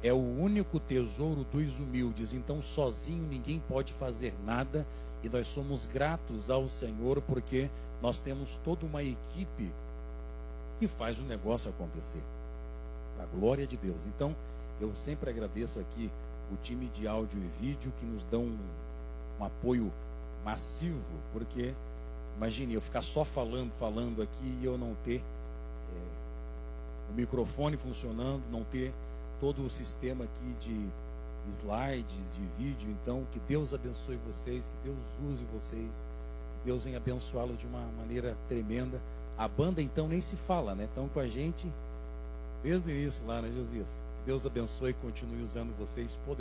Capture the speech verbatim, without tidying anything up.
é o único tesouro dos humildes. Então, sozinho ninguém pode fazer nada, e nós somos gratos ao Senhor porque nós temos toda uma equipe que faz o negócio acontecer. A glória de Deus. Então, eu sempre agradeço aqui o time de áudio e vídeo que nos dão um, um apoio massivo, porque imagine eu ficar só falando, falando aqui e eu não ter é, o microfone funcionando, não ter todo o sistema aqui de slides, de vídeo. Então, que Deus abençoe vocês, que Deus use vocês, que Deus venha abençoá-los de uma maneira tremenda. A banda, então, nem se fala, né? Estão com a gente desde o início lá, né, Josias? Que Deus abençoe e continue usando vocês.